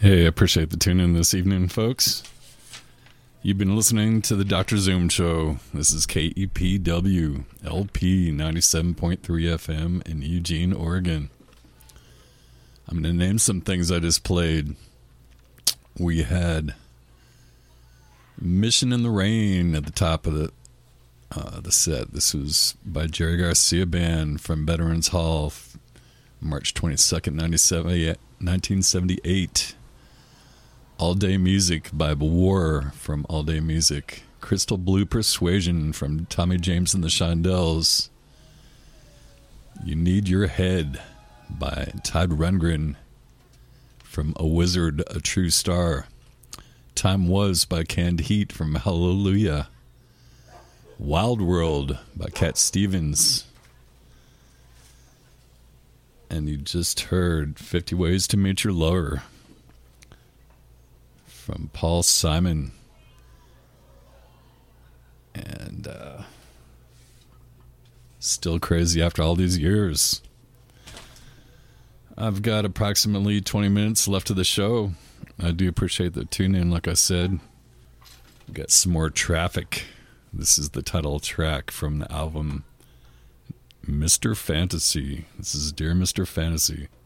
Hey, I appreciate the tune in this evening, folks. You've been listening to the Dr. Zoom Show. This is KEPW LP 97.3 FM in Eugene, Oregon. I'm going to name some things I just played. We had Mission in the Rain at the top of the set. This was by Jerry Garcia Band from Veterans Hall, March 22nd, 1978. All Day Music by War from All Day Music. Crystal Blue Persuasion from Tommy James and the Shondells. You Need Your Head by Todd Rundgren from A Wizard, A True Star. Time Was by Canned Heat from Hallelujah. Wild World by Cat Stevens. And you just heard 50 Ways to Meet Your Lover from Paul Simon. And still crazy after all these years. I've got approximately 20 minutes left of the show. I do appreciate the tune in, like I said. We've got some more Traffic. This is the title track from the album Mr. Fantasy. This is Dear Mr. Fantasy.